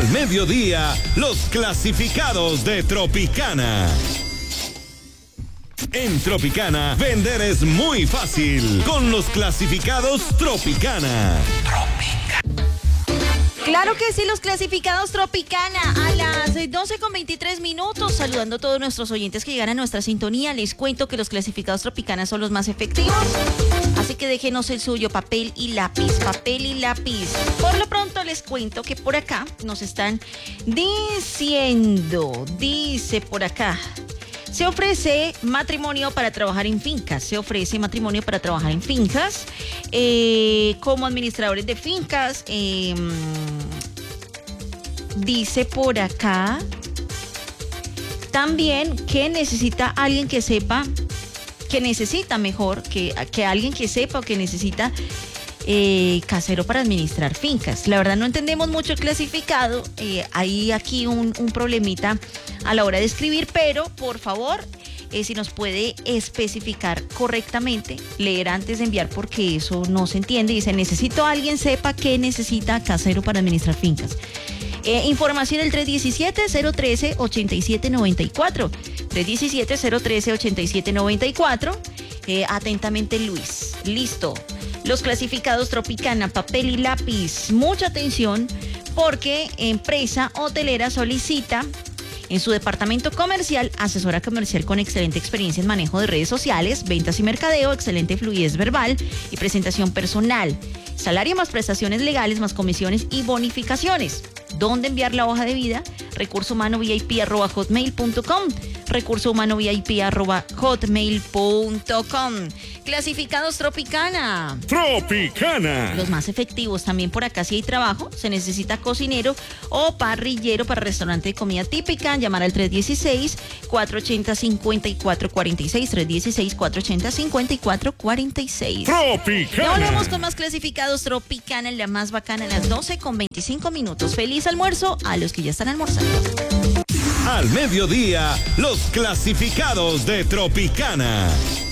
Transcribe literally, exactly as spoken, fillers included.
Al mediodía, los clasificados de Tropicana. En Tropicana, vender es muy fácil con los clasificados Tropicana. Tropicana. Claro que sí, los clasificados Tropicana a las doce con veintitrés minutos. Saludando a todos nuestros oyentes que llegan a nuestra sintonía. Les cuento que los clasificados Tropicana son los más efectivos. Así que déjenos el suyo, papel y lápiz, papel y lápiz. Por lo pronto les cuento que por acá nos están diciendo, dice por acá, se ofrece matrimonio para trabajar en fincas, se ofrece matrimonio para trabajar en fincas, eh, como administradores de fincas, eh, dice por acá también que necesita alguien que sepa, que necesita mejor, que, que alguien que sepa o que necesita eh, casero para administrar fincas. La verdad no entendemos mucho el clasificado, eh, hay aquí un, un problemita a la hora de escribir, pero por favor, eh, si nos puede especificar correctamente, leer antes de enviar porque eso no se entiende. Dice, necesito a alguien sepa que necesita casero para administrar fincas. Eh, información el tres diecisiete, cero trece, ochenta y siete noventa y cuatro. tres diecisiete, cero trece, ochenta y siete noventa y cuatro. Eh, atentamente Luis. Listo. Los clasificados Tropicana, papel y lápiz. Mucha atención porque empresa hotelera solicita en su departamento comercial, asesora comercial con excelente experiencia en manejo de redes sociales, ventas y mercadeo, excelente fluidez verbal y presentación personal. Salario más prestaciones legales, más comisiones y bonificaciones. ¿Dónde enviar la hoja de vida? recurso humano V I P arroba hotmail punto com. recurso humano V I P arroba hotmail punto com. Clasificados Tropicana. Tropicana. Los más efectivos también por acá si hay trabajo. Se necesita cocinero o parrillero para restaurante de comida típica. Llamar al tres dieciséis, cuatro ochenta, cincuenta y cuatro cuarenta y seis. tres dieciséis, cuatro ochenta, cincuenta y cuatro cuarenta y seis. Tropicana. Ya volvemos con más clasificados Tropicana en la más bacana a las doce con veinticinco minutos. Feliz almuerzo a los que ya están almorzando. Al mediodía, los clasificados de Tropicana.